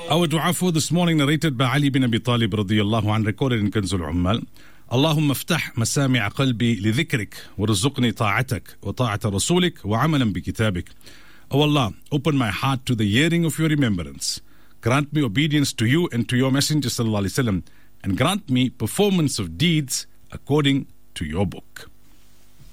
Our dua for this morning, narrated by Ali bin Abi Talib radiyallahu anhu, recorded in Kanzul Ummal. اللهم افتح مسامع قلبي لذكرك ورزقني طاعتك وطاعة رسولك وعملا بكتابك. O Allah, open my heart to the hearing of your remembrance. Grant me obedience to you and to your Messenger sallallahu alaihi wasallam, and grant me performance of deeds according to your book.